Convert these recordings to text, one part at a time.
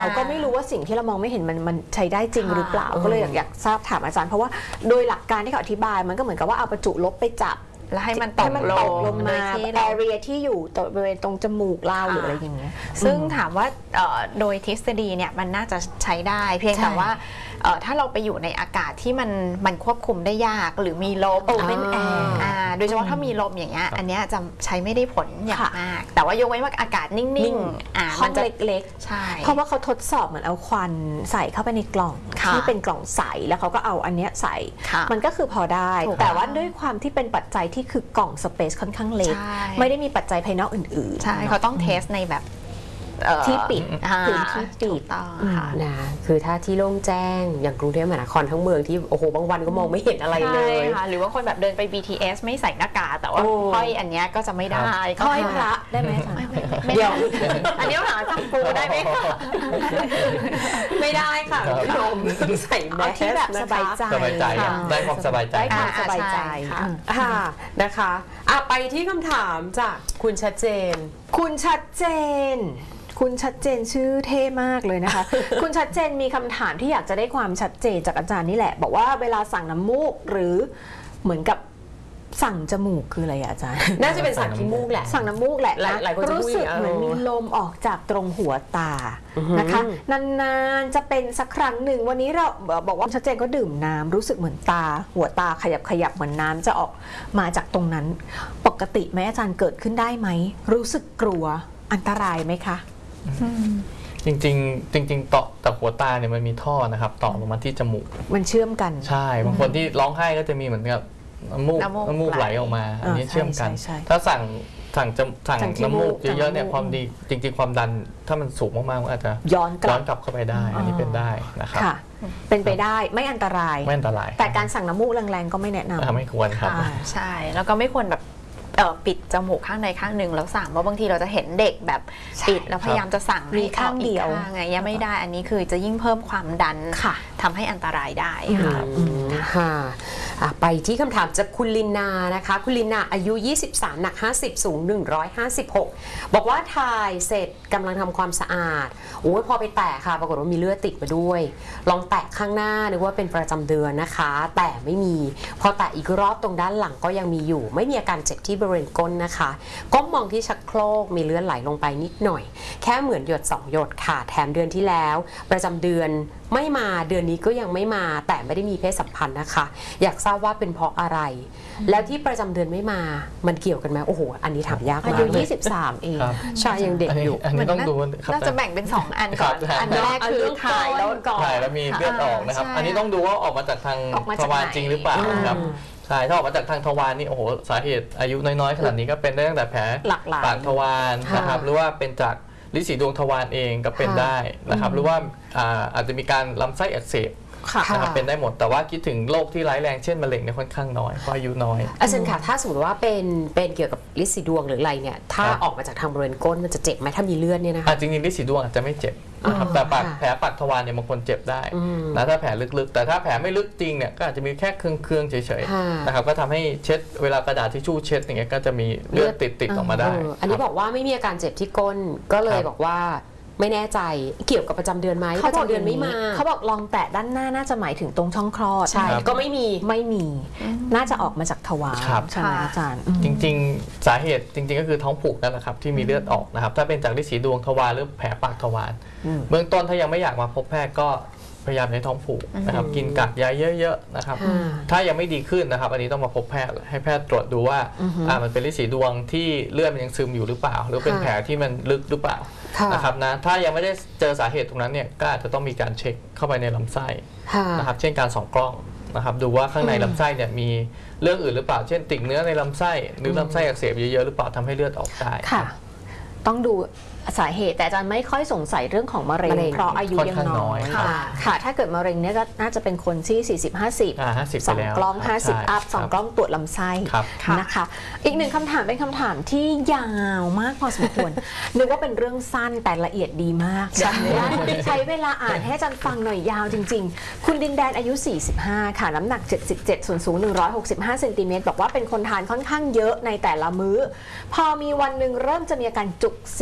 เราก็ไม่รู้ว่าสิ่งที่เรามองไม่เห็นมันใช้ได้จริงหรือเปล่าก็เลยอยากทราบถามอาจารย์เพราะว่าโดยหลักการที่เขาอธิบายมันก็เหมือนกับว่าเอาประจุลบไปจับแล้วให้มันตกลงมาแอเรียที่อยู่บริเวณตรงจมูกเราหรืออะไรอย่างเงี้ยซึ่งถามว่าโดยทฤษฎีเนี่ยมันน่าจะใช้ได้เพียงแต่ว่าถ้าเราไปอยู่ในอากาศที่มันควบคุมได้ยากหรือมีลมเป็นแอร์โดยเฉพาะถ้ามีลมอย่างเงี้ยอันเนี้ยจะใช้ไม่ได้ผลอย่างมากแต่ว่ายกเว้นว่าอากาศนิ่งๆห้องเล็กๆใช่เพราะว่าเขาทดสอบเหมือนเอาควันใส่เข้าไปในกล่องที่เป็นกล่องใสแล้วเขาก็เอาอันเนี้ยใส่มันก็คือพอได้แต่ว่าด้วยความที่เป็นปัจจัยที่คือกล่องสเปซค่อนข้างเล็กไม่ได้มีปัจจัยภายนอกอื่นๆใช่เขาต้องเทสในแบบที่ปิดพื้นที่ปิดนะคือถ้าที่โล่งแจ้งอย่างกรุงเทพมหานครทั้งเมืองที่โอ้โหบางวันก็มองไม่เห็นอะไรเลยค่ะหรือว่าคนแบบเดินไป BTS ไม่ใส่หน้ากากแต่ว่าห้อยอันนี้ก็จะไม่ได้ห้อยพระได้ไหมเดี๋ยวอันนี้หาจังปูได้ไหมคะไม่ได้ค่ะพี่นมต้องใส่แมสที่แบบสบายใจได้ความสบายใจได้ความสบายใจค่ะนะคะไปที่คำถามจากคุณชัดเจนคุณชัดเจนชื่อเท่มากเลยนะคะ คุณชัดเจนมีคำถามที่อยากจะได้ความชัดเจนจากอาจารย์นี่แหละบอกว่าเวลาสั่งน้ำมูกหรือเหมือนกับสั่งจมูกคืออะไรอาจารย์น่าจะเป็นสั่งขี้มูกแหละสั่งน้ำมูกแหละหลายคนรู้สึกเหมือนมีลมออกจากตรงหัวตานะคะนานๆจะเป็นสักครั้งหนึ่งวันนี้เราบอกว่าชัดเจนก็ดื่มน้ำรู้สึกเหมือนหัวตาขยับเหมือนน้ำจะออกมาจากตรงนั้นปกติไหมอาจารย์เกิดขึ้นได้ไหมรู้สึกกลัวอันตรายไหมคะจริงต่อแต่หัวตาเนี่ยมันมีท่อนะครับต่อลงมาที่จมูกมันเชื่อมกันใช่บางคนที่ร้องไห้ก็จะมีเหมือนกับน้ำมูกไหลออกมาอันนี้เชื่อมกันถ้าสั่งน้ำมูกเยอะๆเนี่ยความดีจริงๆความดันถ้ามันสูงมากๆก็อาจจะย้อนกลับเข้าไปได้อันนี้เป็นได้นะครับเป็นไปได้ไม่อันตรายแต่การสั่งน้ำมูกแรงๆก็ไม่แนะนำไม่ควรครับใช่แล้วก็ไม่ควรแบบปิดจมูกข้างใดข้างหนึ่งแล้วสั่งเพราะบางทีเราจะเห็นเด็กแบบปิดแล้วพยายามจะสั่งมีข้างเดียวไงยังไม่ได้อันนี้คือจะยิ่งเพิ่มความดันทำให้อันตรายได้ค่ะไปที่คำถามจากคุณลินนานะคะคุณลินนาอายุ23หนัก50สูง156บอกว่าถ่ายเสร็จกำลังทำความสะอาดพอไปแตะค่ะปรากฏว่ามีเลือดติดมาด้วยลองแตะข้างหน้านึกว่าเป็นประจำเดือนนะคะแต่ไม่มีพอแตะอีกรอบตรงด้านหลังก็ยังมีอยู่ไม่มีอาการเจ็บที่บริเวณก้นนะคะก้มมองที่ชักโครกมีเลือดไหลลงไปนิดหน่อยแค่เหมือนหยด2หยดค่ะแถมเดือนที่แล้วประจำเดือนไม่มาเดือนนี้ก็ยังไม่มาแต่ไม่ได้มีเพศสัมพันธ์นะคะอยากทราบว่าเป็นเพราะอะไรแล้วที่ประจำเดือนไม่มามันเกี่ยวกันไหมโอ้โหอันนี้ถามยากมากอายุ23เองใช่ยังเด็กอยู่อันนี้ต้องดูน่าจะแบ่งเป็น2อันก่อนอันแรกคือถ่ายแล้วมีเลือดออกนะครับอันนี้ต้องดูว่าออกมาจากทางทวารจริงหรือเปล่าครับใช่ถ้าออกมาจากทางทวารนี่โอ้โหสาเหตุอายุน้อยๆขนาดนี้ก็เป็นได้ตั้งแต่แผลปากทวารนะครับหรือว่าเป็นจากลิ้นสีดวงทวารเองก็เป็นได้นะครับหรือว่าอาจจะมีการลำไส้อักเสบนะครับเป็นได้หมดแต่ว่าคิดถึงโรคที่ร้ายแรงเช่นมะเร็งเนี่ยค่อนข้างน้อยเพราะอายุน้อยอาจารย์ค่ะถ้าสมมติว่าเป็นเกี่ยวกับลิ้นสีดวงหรืออะไรเนี่ยถ้าออกมาจากทางบริเวณก้นมันจะเจ็บไหมถ้ามีเลือดเนี่ยนะคะจริงๆลิ้นสีดวงอาจจะไม่เจ็บนะครับแต่แผลปากทวารเนี่ยบางคนเจ็บได้นะถ้าแผลลึกๆแต่ถ้าแผลไม่ลึกจริงเนี่ยก็อาจจะมีแค่เครื่องเฉยๆนะครับก็ทำให้เช็ดเวลากระดาษทิชชู่เช็ดอย่างเงี้ยก็จะมีเลือดติดออกมาได้อันนี้บอกว่าไม่มีอาการเจ็บที่ก้นก็เลยบอกว่าไม่แน่ใจเกี่ยวกับประจำเดือนไหมประจำเดือนไม่มาเขาบอกลองแตะด้านหน้าน่าจะหมายถึงตรงช่องคลอดใช่ก็ไม่มีน่าจะออกมาจากทวารใช่ไหมอาจารย์จริงๆสาเหตุจริงๆก็คือท้องผูกนั่นแหละครับที่มีเลือดออกนะครับถ้าเป็นจากลิ้นสีดวงทวารหรือแผลปากทวารเบื้องต้นถ้ายังไม่อยากมาพบแพทย์ก็พยายามใช้ท้องผูกนะครับกินกากใยเยอะๆนะครับถ้ายังไม่ดีขึ้นนะครับอันนี้ต้องมาพบแพทย์ให้แพทย์ตรวจดูว่ามันเป็นลิ้นสีดวงที่เลือดมันยังซึมอยู่หรือเปล่าหรือเป็นแผลที่มันลึกหรือเปล่านะครับนะถ้ายังไม่ได้เจอสาเหตุตรงนั้นเนี่ยก็อาจจะต้องมีการเช็คเข้าไปในลำไส้นะครับเช่นการส่องกล้องนะครับดูว่าข้างในลำไส้เนี่ยมีเรื่องอื่นหรือเปล่าเช่นติ่งเนื้อในลำไส้หรือลำไส้อักเสบเยอะๆหรือเปล่าทำให้เลือดออกได้ต้องดูสาเหตุแต่อาจารย์ไม่ค่อยสงสัยเรื่องของมะเร็งเพราะอายุยังน้อยค่ะถ้าเกิดมะเร็งเนี่ยก็น่าจะเป็นคนที่40-50ส่องกล้อง50อัพส่องกล้องตรวจลำไส้นะคะอีกหนึ่งคำถามเป็นคำถามที่ยาวมากพอสมควรนึกว่าเป็นเรื่องสั้นแต่ละเอียดดีมากใช้เวลาอ่านให้อาจารย์ฟังหน่อยยาวจริงๆคุณดินแดนอายุ45ค่ะน้ำหนัก77ส่วนสูง165เซนติเมตรบอกว่าเป็นคนทานค่อนข้างเยอะในแต่ละมื้อพอมีวันหนึ่งเริ่มจะมีอาการจุกเสียดบริเวณ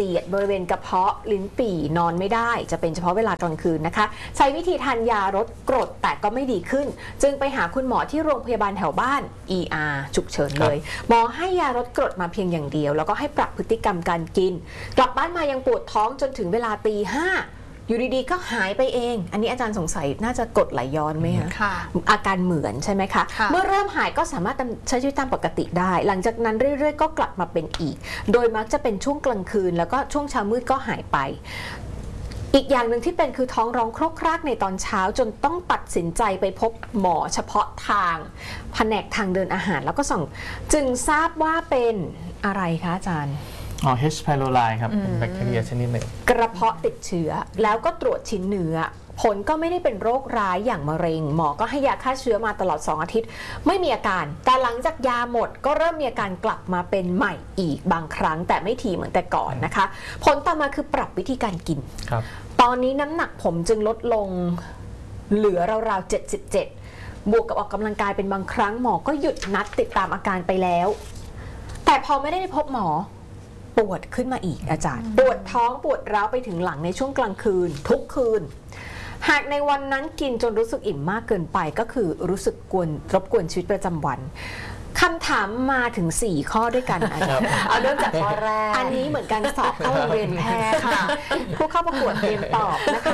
เวณกระเพาะลิ้นปี่นอนไม่ได้จะเป็นเฉพาะเวลากลางคืนนะคะใช้วิธีทานยาลดกรดแต่ก็ไม่ดีขึ้นจึงไปหาคุณหมอที่โรงพยาบาลแถวบ้าน ER ฉุกเฉินเลยหมอให้ยาลดกรดมาเพียงอย่างเดียวแล้วก็ให้ปรับพฤติกรรมการกินกลับบ้านมายังปวดท้องจนถึงเวลาตี 5อยู่ดีๆก็หายไปเองอันนี้อาจารย์สงสัยน่าจะกรดไหลย้อนไหมคะอาการเหมือนใช่ไหมคะเมื่อเริ่มหายก็สามารถใช้ชีวิตตามปกติได้หลังจากนั้นเรื่อยๆก็กลับมาเป็นอีกโดยมักจะเป็นช่วงกลางคืนแล้วก็ช่วงเช้ามืดก็หายไปอีกอย่างหนึ่งที่เป็นคือท้องร้องครกครากในตอนเช้าจนต้องตัดสินใจไปพบหมอเฉพาะทางแผนกทางเดินอาหารแล้วก็ส่งจึงทราบว่าเป็นอะไรคะอาจารย์ H. pylori ครับเป็นแบคทีเรียชนิดหนึ่งกระเพาะติดเชื้อแล้วก็ตรวจชิ้นเนื้อผลก็ไม่ได้เป็นโรคร้ายอย่างมะเร็งหมอก็ให้ยาฆ่าเชื้อมาตลอด2 อาทิตย์ไม่มีอาการแต่หลังจากยาหมดก็เริ่มมีอาการกลับมาเป็นใหม่อีกบางครั้งแต่ไม่ถี่เหมือนแต่ก่อนนะคะผลต่อมาคือปรับวิธีการกินตอนนี้น้ำหนักผมจึงลดลงเหลือราวๆ77บวกกับออกกำลังกายเป็นบางครั้งหมอก็หยุดนัดติดตามอาการไปแล้วแต่พอไม่ได้ไปพบหมอปวดขึ้นมาอีกอาจารย์ปวดท้องปวดร้าวไปถึงหลังในช่วงกลางคืนทุกคืนหากในวันนั้นกินจนรู้สึกอิ่มมากเกินไปก็คือรู้สึกรบกวนชีวิตประจำวันคำถามมาถึง4 ข้อด้วยกันอาจารย์เอาเริ่มจากข้อแรกอันนี้เหมือนกันสอบเข้าโรงเรียนแพทย์ค่ะผู้เข้าประกวดเตรียมตอบนะคะ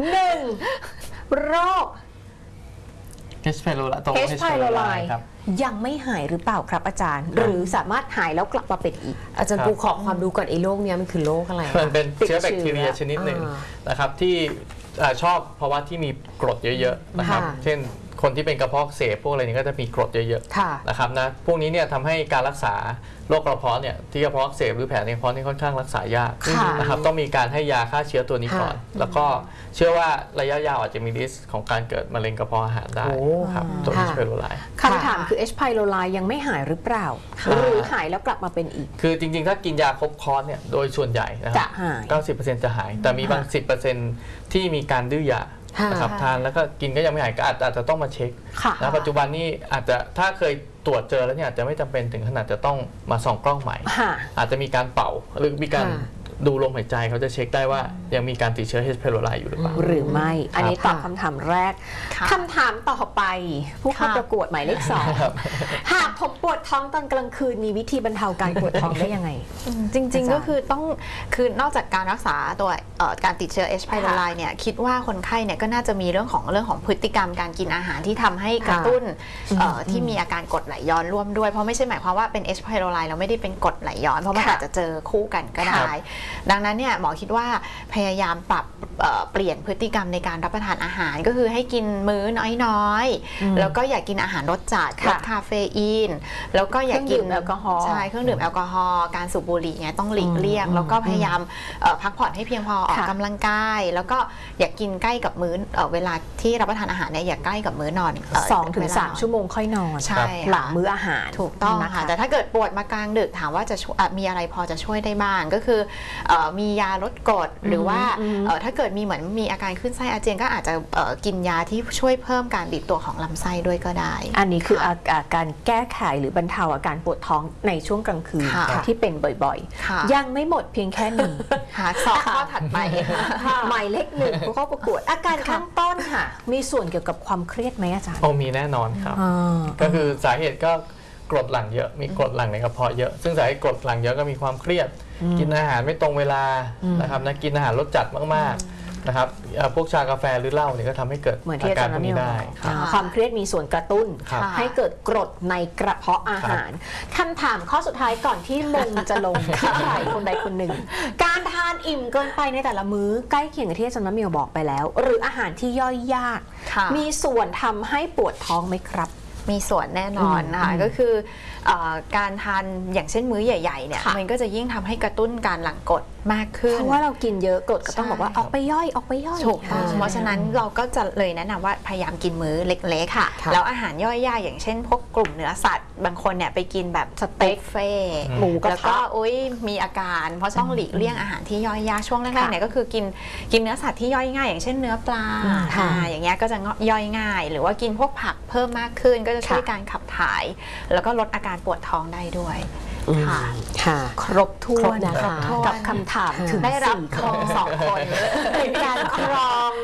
1โรค H. pylori ครับยังไม่หายหรือเปล่าครับอาจารย์หรือสามารถหายแล้วกลับมาเป็นอีกอาจารย์ปูขอความรู้ก่อนไอ้โรคนี้มันคือโรคอะไรมันเป็นเชื้อแบคทีเรียชนิดหนึ่งนะครับที่ชอบเพราะว่าที่มีกรดเยอะๆนะครับเช่นคนที่เป็นกระเพาะอักเสบพวกอะไรนี้ก็จะมีกรดเยอะๆนะครับนะพวกนี้เนี่ยทำให้การรักษาโรคกระเพาะเนี่ยที่กระเพาะอักเสบหรือแผลในกระเพาะนี่ค่อนข้างรักษายากนะครับต้องมีการให้ยาฆ่าเชื้อตัวนี้ก่อนแล้วก็เชื่อว่าระยะยาวอาจจะมีริสก์ของการเกิดมะเร็งกระเพาะอาหารได้ครับตัว H. pylori คำถามคือ H. pylori ยังไม่หายหรือเปล่าหรือหายแล้วกลับมาเป็นอีกคือจริงๆถ้ากินยาครบคอร์สเนี่ยโดยส่วนใหญ่นะครับ90%จะหายแต่มีบาง10%ที่มีการดื้อยานะครับทานแล้วก็กินก็ยังไม่หายก็อาจจะต้องมาเช็คนะปัจจุบันนี้อาจจะถ้าเคยตรวจเจอแล้วเนี่ยอาจจะไม่จำเป็นถึงขนาดจะต้องมาส่องกล้องใหม่อาจจะมีการเป่าหรือมีการดูลมหายใจเขาจะเช็คได้ว่ายังมีการติดเชื้อ H. pylori อยู่หรือเปล่าหรือไม่อันนี้ตอบคำถามแรกคำถามต่อไปผู้เข้าประกวดหมายเลข 2หากผมปวดท้องตอนกลางคืนมีวิธีบรรเทาการปวดท้องได้ยังไงจริงๆก็คือนอกจากการรักษาตัวการติดเชื้อ H. pylori เนี่ยคิดว่าคนไข้เนี่ยก็น่าจะมีเรื่องของพฤติกรรมการกินอาหารที่ทำให้กระตุ้นที่มีอาการกรดไหลย้อนร่วมด้วยเพราะไม่ใช่หมายความว่าเป็น H. pylori แล้วไม่ได้เป็นกรดไหลย้อนเพราะมันอาจจะเจอคู่กันก็ได้ดังนั้นเนี่ยหมอคิดว่าพยายามปรับเปลี่ยนพฤติกรรมในการรับประทานอาหารก็คือให้กินมื้อน้อยๆแล้วก็อย่ากินอาหารรสจัดลดคาเฟอีนแล้วก็อย่ากินแอลกอฮอล์ใช่เครื่องดื่มแอลกอฮอล์การสูบบุหรี่เนี่ยต้องหลีกเลี่ยงแล้วก็พยายามพักผ่อนให้เพียงพอออกกำลังกายแล้วก็อย่ากินใกล้กับมื้อเวลาที่รับประทานอาหารเนี่ยอย่าใกล้กับมื้อนอน 2-3 ชั่วโมงค่อยนอนใช่หลังมื้ออาหารถูกต้องค่ะแต่ถ้าเกิดปวดมากลางดึกถามว่าจะมีอะไรพอจะช่วยได้บ้างก็คือมียาลดกรดหรือว่าถ้าเกิดมีเหมือนมีอาการขึ้นไส้อาเจียนก็อาจจะกินยาที่ช่วยเพิ่มการบีบตัวของลำไส้ด้วยก็ได้อันนี้คือการแก้ไขหรือบรรเทาอาการปวดท้องในช่วงกลางคืนที่เป็นบ่อยๆยังไม่หมดเพียงแค่นี้สอบข้อถัดไปหมายเลข 1ผู้เข้าประกวดอาการข้างต้นค่ะมีส่วนเกี่ยวกับความเครียดไหมอาจารย์มีแน่นอนครับก็คือสาเหตุก็กรดหลั่งเยอะมีกรดหลั่งในกระเพาะเยอะซึ่งสาเหตุกรดหลั่งเยอะก็มีความเครียดกินอาหารไม่ตรงเวลานะครับนะกินอาหารรสจัดมากๆนะครับพวกชากาแฟหรือเหล้าเนี่ยก็ทำให้เกิดอาการพวกนี้ได้ความเครียดมีส่วนกระตุ้นให้เกิดกรดในกระเพาะอาหารคำถามข้อสุดท้ายก่อนที่มงจะลงที่ใครคนใดคนหนึ่งการทานอิ่มเกินไปในแต่ละมื้อใกล้เคียงกับที่อาจารย์มะเมียวบอกไปแล้วหรืออาหารที่ย่อยยากมีส่วนทำให้ปวดท้องไหมครับมีส่วนแน่นอนนะคะก็คือการทานอย่างเช่นมื้อใหญ่ๆเนี่ยมันก็จะยิ่งทำให้กระตุ้นการหลั่งกรดมากขึ้นเพราะว่าเรากินเยอะกรดก็ต้องบอกว่าออกไปย่อยถูกต้องเพราะฉะนั้นเราก็จะเลยแนะนำว่าพยายามกินมื้อเล็กๆแล้วอาหารย่อยยากอย่างเช่นพวกกลุ่มเนื้อสัตว์บางคนเนี่ยไปกินแบบสเต็กเฟ่หมูแล้วก็มีอาการเพราะต้องหลีกเลี่ยงอาหารที่ย่อยยากช่วงแรกๆเนี่ยก็คือกินเนื้อสัตว์ที่ย่อยง่ายอย่างเช่นเนื้อปลาอย่างเงี้ยก็จะย่อยง่ายหรือว่ากินพวกผักเพิ่มมากขึ้นก็จะช่วยการขับถ่ายแล้วก็ลดอาการปวดท้องได้ด้วยค่ะค่ะครบถ้วนนะคะครบถ้วนกับคำถามถึงได้รับ 4 ครอง2 คนเป็นการครอง